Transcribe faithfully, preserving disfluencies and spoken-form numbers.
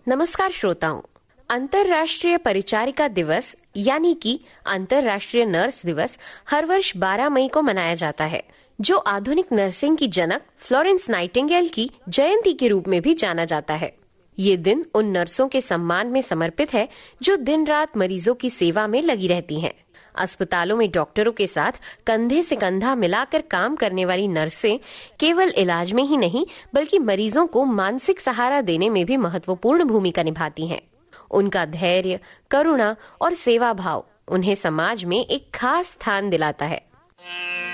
नमस्कार श्रोताओं, अंतर्राष्ट्रीय परिचारिका दिवस यानी कि अंतर्राष्ट्रीय नर्स दिवस हर वर्ष बारह मई को मनाया जाता है, जो आधुनिक नर्सिंग की जनक फ्लोरेंस नाइटिंगेल की जयंती के रूप में भी जाना जाता है। ये दिन उन नर्सों के सम्मान में समर्पित है जो दिन रात मरीजों की सेवा में लगी रहती हैं। अस्पतालों में डॉक्टरों के साथ कंधे से कंधा मिलाकर काम करने वाली नर्सें केवल इलाज में ही नहीं बल्कि मरीजों को मानसिक सहारा देने में भी महत्वपूर्ण भूमिका निभाती हैं। उनका धैर्य, करुणा और सेवा भाव उन्हें समाज में एक खास स्थान दिलाता है।